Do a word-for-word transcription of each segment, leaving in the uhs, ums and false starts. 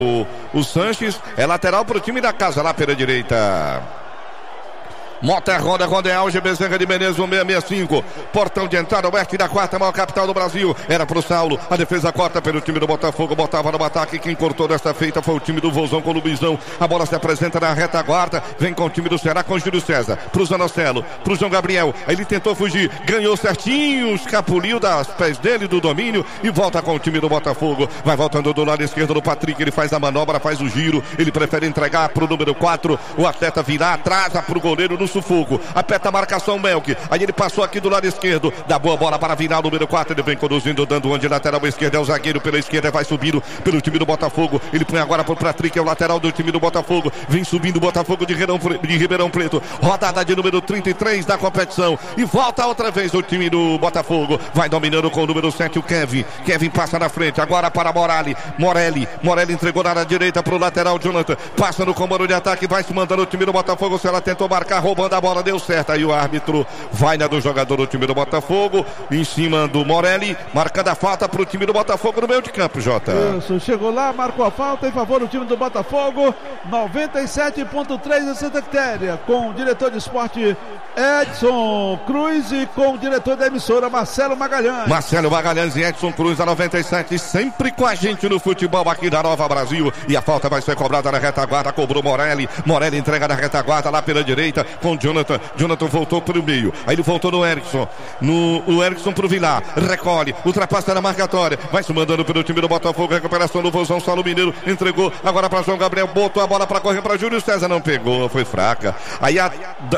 O, o Sanches é lateral para o time da casa, lá pela direita. Mota Roda, Rodeal, G Bezerra de Menezes, um seis seis cinco. Portão de entrada, oeste da quarta, maior capital do Brasil. Era pro Saulo, a defesa corta pelo time do Botafogo. Botava no ataque, quem cortou desta feita foi o time do Vozão com o Luizão. A bola se apresenta na retaguarda. Vem com o time do Ceará, com o Júlio César. Pro Zanocelo, pro João Gabriel. Ele tentou fugir, ganhou certinho, escapuliu das pés dele, do domínio. E volta com o time do Botafogo. Vai voltando do lado esquerdo do Patrick. Ele faz a manobra, faz o giro. Ele prefere entregar pro número quatro. O atleta virar, atrasa pro goleiro no sufoco, aperta a marcação Melk, aí ele passou aqui do lado esquerdo, dá boa bola para virar, número quatro, ele vem conduzindo, dando onde lateral esquerda, é o zagueiro pela esquerda, vai subindo pelo time do Botafogo, ele põe agora pro Patrick, é o lateral do time do Botafogo, vem subindo o Botafogo de Ribeirão, de Ribeirão Preto, rodada de número trinta e três da competição, e volta outra vez o time do Botafogo, vai dominando com o número sete, o Kevin, Kevin passa na frente, agora para Morali, Morelli, Morelli entregou na área direita pro lateral Jonathan, passa no comando de ataque, vai se mandando o time do Botafogo, se ela tentou marcar, roubando a bola, deu certo, aí o árbitro vai na do jogador do time do Botafogo, em cima do Morelli, marcando a falta pro time do Botafogo no meio de campo, Jota. Isso, chegou lá, marcou a falta em favor do time do Botafogo, noventa e sete ponto três da Santa Quitéria, com o diretor de esporte Edson Cruz e com o diretor da emissora Marcelo Magalhães. Marcelo Magalhães e Edson Cruz da noventa e sete, sempre com a gente no futebol aqui da Nova Brasil, e a falta vai ser cobrada na retaguarda, cobrou Morelli, Morelli entrega na retaguarda lá pela direita com Jonathan, Jonathan voltou para o meio, aí ele voltou no Erickson, no, o Erickson pro Vilar, recolhe, ultrapassa na marcatória, vai se mandando pelo time do Botafogo, recuperação do Vozão, Saulo Mineiro, entregou agora para João Gabriel, botou a bola para correr para Júlio César, não pegou, foi fraca, aí a,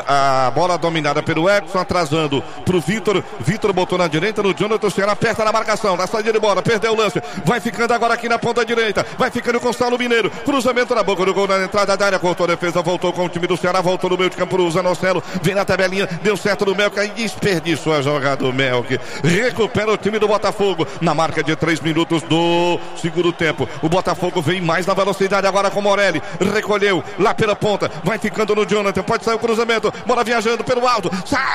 a bola dominada pelo Erickson, atrasando pro Vitor, Vitor botou na direita, no Jonathan, o Ceará aperta na marcação, na saída de bola, perdeu o lance, vai ficando agora aqui na ponta direita, vai ficando com o Saulo Mineiro, cruzamento na boca do gol, na entrada da área, cortou a defesa, voltou com o time do Ceará, voltou no meio de campo, o Zanocelo, vem na tabelinha, deu certo no Melk, aí desperdiçou a jogada do Melk, recupera o time do Botafogo, na marca de três minutos do segundo tempo, o Botafogo vem mais na velocidade agora com o Morelli, recolheu lá pela ponta, vai ficando no Jonathan, pode sair o cruzamento, bola viajando pelo alto,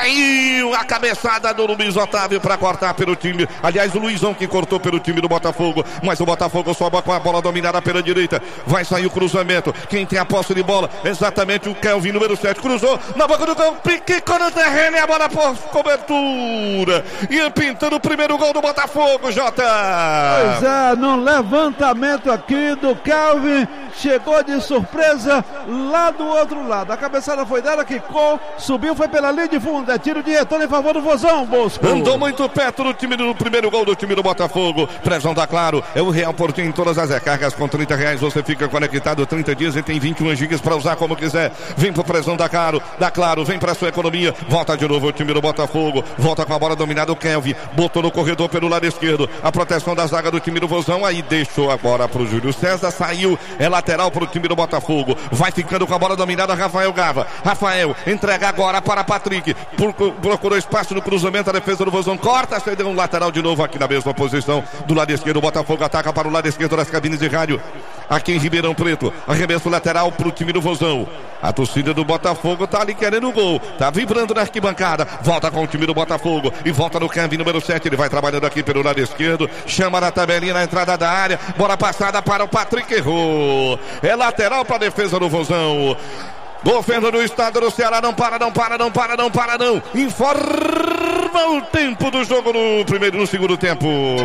saiu a cabeçada do Luiz Otávio para cortar pelo time, aliás o Luizão que cortou pelo time do Botafogo, mas o Botafogo sobe com a bola dominada pela direita, vai sair o cruzamento, quem tem a posse de bola, exatamente o Kelvin, número sete, cruzou na boca do gol, quicou no terreno e a bola por cobertura, e pintando o primeiro gol do Botafogo, Jota. Pois é, no levantamento aqui do Kelvin, chegou de surpresa lá do outro lado, a cabeçada foi dela, quicou, subiu, foi pela linha de fundo, é tiro de retorno em favor do Vozão, Bosco. Andou muito perto do time do primeiro gol do time do Botafogo, Prezão da Claro, é o Real Portinho em todas as recargas, com trinta reais você fica conectado trinta dias e tem vinte e um gigas para usar como quiser, vem pro Prezão da Claro, da Claro, vem pra sua economia, volta de novo o time do Botafogo, volta com a bola dominada o Kelvin, botou no corredor pelo lado esquerdo, a proteção da zaga do time do Vozão, aí deixou a bola pro Júlio César, saiu, é lateral pro time do Botafogo, vai ficando com a bola dominada Rafael Gava, Rafael entrega agora para Patrick, procurou espaço no cruzamento, a defesa do Vozão corta, cedeu um lateral de novo aqui na mesma posição, do lado esquerdo o Botafogo ataca para o lado esquerdo das cabines de rádio, aqui em Ribeirão Preto, arremesso lateral pro time do Vozão, a torcida do Botafogo tá ali querendo o gol, tá vibrando na arquibancada, volta com o time do Botafogo e volta no Kevin número sete, ele vai trabalhando aqui pelo lado esquerdo, chama na tabelinha na entrada da área, bola passada para o Patrick, errou, é lateral para a defesa do Vozão. Governo do estado do Ceará, não para, não para, não para, não para, não. Informa o tempo do jogo no primeiro e no segundo tempo.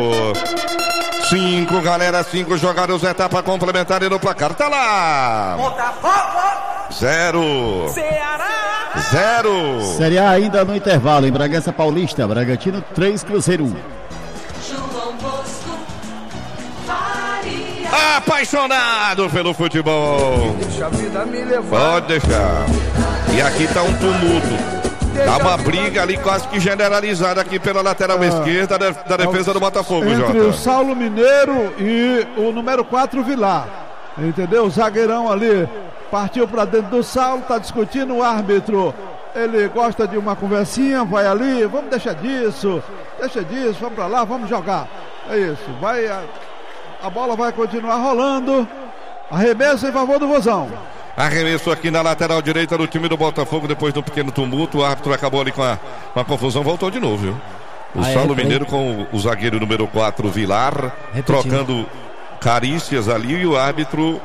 Cinco, galera, cinco jogados, etapa complementar e no placar tá lá. Botafogo. Zero. Ceará. Zero. Série A ainda no intervalo, em Bragança Paulista, Bragantino três, Cruzeiro um. Apaixonado pelo futebol. Deixa a vida me levar. Pode deixar. E aqui tá um tumulto. Tá uma briga ali quase que generalizada aqui pela lateral ah, esquerda da, da defesa do Botafogo, entre Jota. O Saulo Mineiro e o número quatro Vilar. Entendeu? O zagueirão ali partiu pra dentro do Saulo, tá discutindo o árbitro. Ele gosta de uma conversinha, vai ali, vamos deixar disso, deixa disso, vamos pra lá, vamos jogar. É isso, vai... A... A bola vai continuar rolando. Arremesso em favor do Vozão. Arremesso aqui na lateral direita do time do Botafogo. Depois do pequeno tumulto, o árbitro acabou ali com a, com a confusão. Voltou de novo, viu? O ah, Saulo é, Mineiro com o, o zagueiro número quatro, Vilar, repetindo. Trocando carícias ali e o árbitro